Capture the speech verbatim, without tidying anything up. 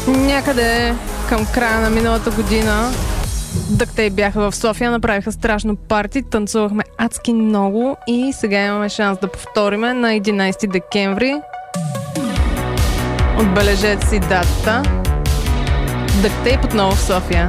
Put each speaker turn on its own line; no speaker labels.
Някъде към края на миналата година Дъктей бяха в София, направиха страшно парти, танцувахме адски много и сега имаме шанс да повториме на единайсети декември. Отбележете си датата. Дъктей отново в София.